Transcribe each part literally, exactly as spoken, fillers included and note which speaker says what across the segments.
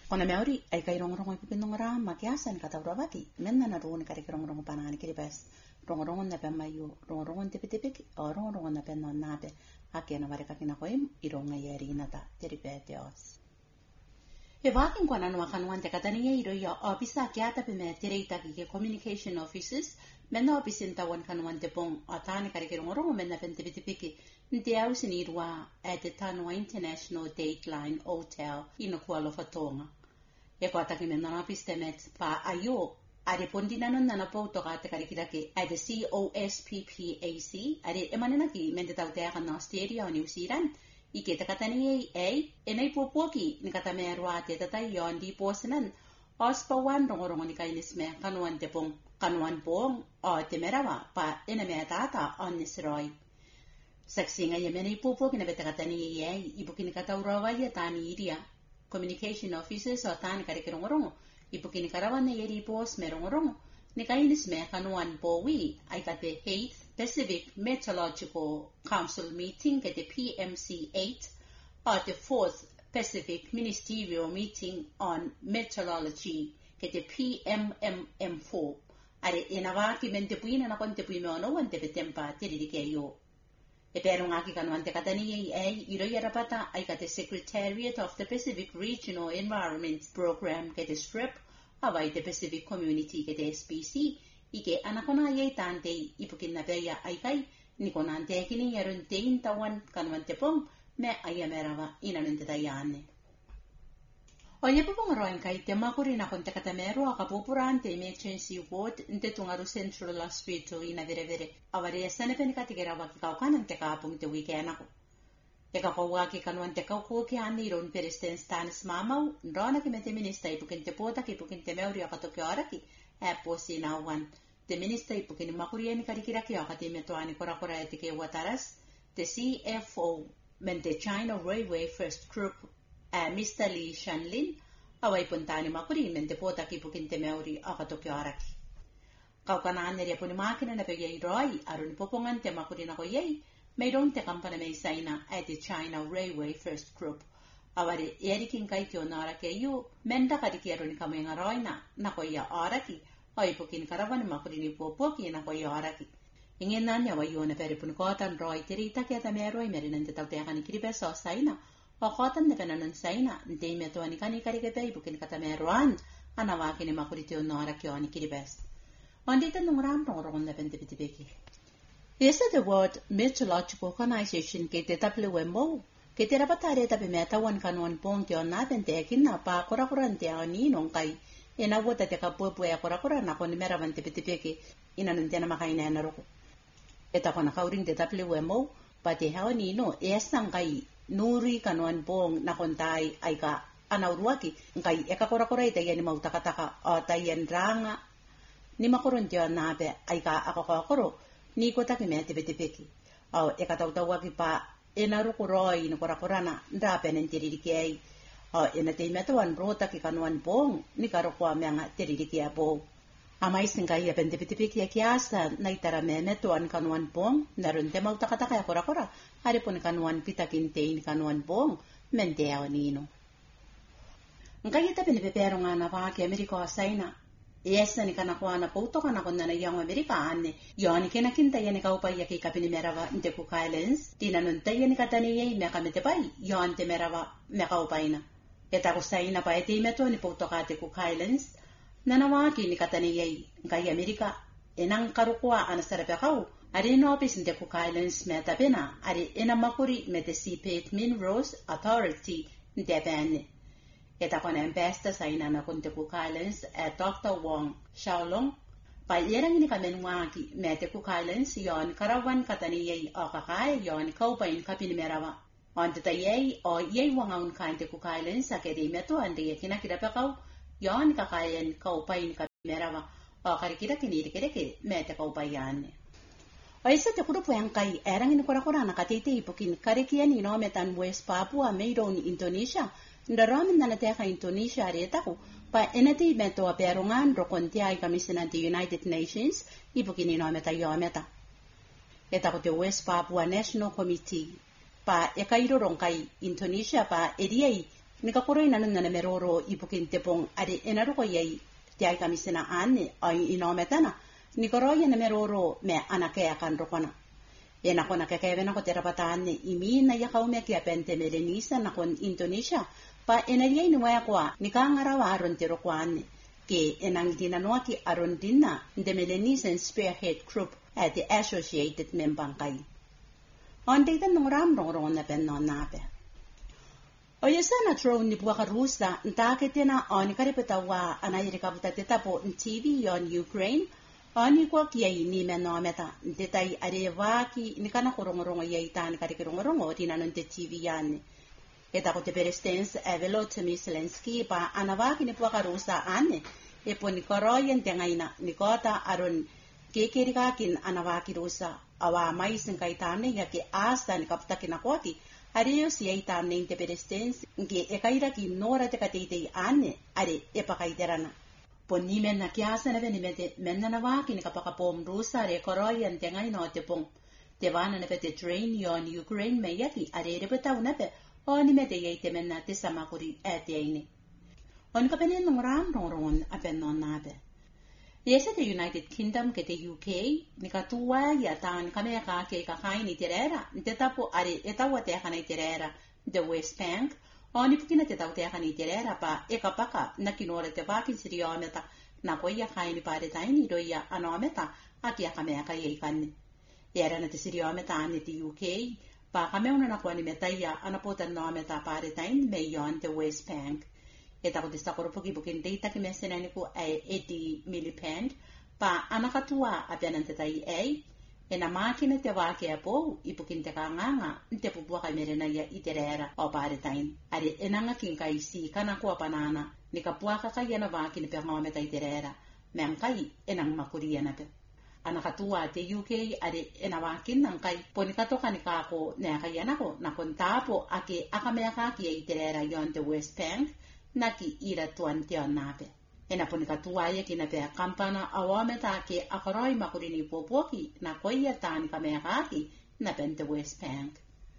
Speaker 1: Ona meori ai kai rongorongo ipupin ngora makiasa ni kata urabaki menna na ruon kare rongorongo panani kiribes rongorongo na pe mayu rongorongo tepe tepe o rongorongo na pe no nabe akena mareka kina koim ironga yeri nata teripete os e vakin kwana no kanwan te katani iro ya ofisa kiata pe me tereita ki communication offices menna ofisin tawan kanwan te pong atani kare rongorongo menna pen tepe tepe ki nte au sinirwa at the Tanwa International Dateline Hotel ino kualo fatonga e ko ataki me nana pistemet pa ayo are pondina non nana po to ka te karikira ke at the C O S P P A C are emanena ki mente tau te aka na Australia o New Zealand I ke te katani ei e nei popoki ni kata me roa te tatai yo ndi posenan ospa wan rongorongo ni kainis me kanuan te pong kanuan pong o te merawa pa ena me tata on nisroi saksinga ye me nei popoki na bete katani ei ibukini kata urawa ye tani iria communication officers o tani kare rongorongo ipukini karawan ne yeri pos me rongorongo ni kainis me kanuan po wi ai kate eighth Pacific Meteorological Council meeting at the P M C eight or the fourth Pacific Ministerial meeting on meteorology at the P M M M four are inawaki mente puina na konte puime ono wante betempa tiririke yo e pero ngaki kanuante katani ei iro yarapata ai kate Secretariat of the Pacific Regional Environment Program kete strip awai the Pacific Community kete S P C ike anakona ye tante ipukin na beya ai kai ni konante kini yarun tein tawan kanuante pom me ayamerawa inanente tayane Oye pupong roin kai te makuri na konte katamero akapupurante emergency ward nte tungaru Central Hospital ina vere vere awari esane peni katigera waki kaukanan te kapung te weekend ako e kapawa ki kanuan te kauko ki ani ron peristen stanis mamau ndona ki mete minister ipukin te pota ki ipukin te meuri akatoke oraki e posi na wan te minister ipukin makuri eni karikira ki akati metuani kora kora etike wataras te C F O mente China Railway First Group Uh, Mister Lee Shanlin away puntani makuri mente pota ki pukin te meuri akatoke araki kaukanan ne reponi makina na pegei roi arun popongan te makuri na ko yei meidon te kampana me saina at the China Railway First Group awari erikin kai tio nara ke yu menda kadiki arun kamenga roina na ko ya araki oi pukin karawan makuri ni popoki na ko ya araki ingen nanya wa yona peripun kotan roi terita ke ta me roi merinan te tawte kan kiribeso saina o kotan ne penanan saina ndei meto ani kani karike pe bukin kata meruan ana wakini makuriti onora kyo ani kiribes ondita nungram rongoron ne pente pitibeki Yes, the World Meteorological Organization ke te W M O ke te rapatare tape meta wan kanuan pong ke ona pente kina pa kora kora nte ani non kai ena wota te kapopo ya kora kora na kon mera vante pitibeki ina nunte na makaina na roko eta kona kauring te W M O pa te haoni no esang kai nuri kanuan pong na kontai ai ka anauruaki ngai eka kora kora ite yani mautakataka o tayen ranga ni makorontia nabe ai ka akokoro ni kota ki mete betepeki o eka tautawaki pa enaru koroi no kora korana ndape nentiriki ai o ena te metuan rota ki kanuan pong ni karo kwa menga tiririki apo amai singai ya pente betepeki kiasa naitara me metuan kanuan pong narun te mautakataka ya kora kora hari pun kanuan pitakin tein kanuan pong mente awanino ngai ta pene pepero ngana pa ke Amerika saina esa ni kana kwa na pouto kana konna na yang Amerika ane yoni kena kinta yani ka upaya ke kapini merawa nte ku Islands tina non tayani katani ye me kamete pai yon te merawa me ka upaina eta ko saina pa ete meto ni pouto ka te ku Islands nana wa ki ni katani ye ngai Amerika enang karukwa anasara pe kau Ari no opis nte ku Islands meta pena ari ena makuri mete Seabed Minerals Authority nte pene. Eta kona empesta sa ina na kunte ku Islands e Doctor Wong Xiaolong pa yerang ni kamen waki mete ku Islands yon karawan katani yei o kakay yon kaupain kapini merawa. Onte ta yei o yei wangaun kainte ku Islands akede meto ande yakina kirapakau yon kakayan kaupain kapini merawa o karikira kinirikireke mete kaupayane. Aisa te kurupu yang kai erang ini kora-kora na katete ipukin karekian ino metan West Papua Meidon Indonesia ndaramin na nateka Indonesia areta ko pa enati meto aperongan rokonti ay kamisinan te United Nations ipukin ino meta yo meta eta ko te West Papua National Committee pa ekairo rong kai Indonesia pa ediai Nika kuroi nanun na meroro ipukin tepong ade enaroko yai tiai kamisina ane ai inometana. Nikoro ya meroro me anake akan rokona. Ena kona kekevena ko terapataane imina ya kaume kia pente melenisa na kon Indonesia pa enaria inuwa kwa nikangarawa aron terokwane ke enang dinanoa ki aron dinna the Melanesian Spearhead Group at the Associated Membangkai. On data nung ram rong rong na pen non nape. O yesana tro ni buwaka rusa ntake tena on karipetawa anayirikabuta tetapo T V on Ukraine. Ani kwa kia ini meno meta detai arevaki ni kana korongorongo yaita ni kari korongorongo tinanun te T V yani eta ko te perestens evelo Temi Zelensky pa anavaki ni puaka rusa ane e po ni koroyen tengaina ni kota aron kekerikakin anavaki rusa awa maisin kaitane ya ke asa ni kaptaki na koti ariyo si yaita ne te perestens ke ekaira ki nora te kateitei ane are e pakaiterana Poni men na kiasa na beni mete men na waki ni kapaka pom rusa re koroyan te ngai no te pong te vana na pete train yon Ukraine me yaki are re peta una pe oni mete yai te men na te samakuri e te aine on ka penen no ram no ron apen no nabe yesa te United Kingdom ke te U K ni ka tuwa ya tan ka me ka ke ka kai ni terera te tapo are etawa te kana terera the West Bank Oni pukina te tau te akani te rera pa e ka paka na kinore te waki siri o meta na koia kaini pare taini roia ano meta aki aka mea ka iei kani. E era na te siri o meta ane te U K pa ka meuna na kuani meta ia anapota no meta pare taini me yon te West Bank. E tako te sakoro puki pukin deita ki mese nani ku e Eddie Miliband pa anakatua apianan te tai ei E na makina te wake a pou, ipukin te kanganga, te pupua kai merena ia i te reera o pare tain. Are enanga kin kai si kana kua panana, ni ka puaka kai ana wake ni pe ngometa i te reera, meang kai enang makuri ana pe. Ana katua te U K are ena wakin nang kai, po ni katoka ni kako nea kai anako, na kon tapo ake akamea kaki i te reera yon te West Bank, naki ira tuan te o nape. Ena poni katuaia ki na pea kampana awameta ke akaroi makurini popoki na koia tani ka mea kaki na pente West Bank.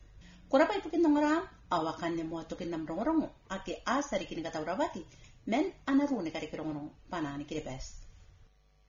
Speaker 1: Kura pai pukin nongaram, awakan ne mua tukin nam rongorongo ake asari kini kataurawaki men anarune kari kirongorongo panani kiripes.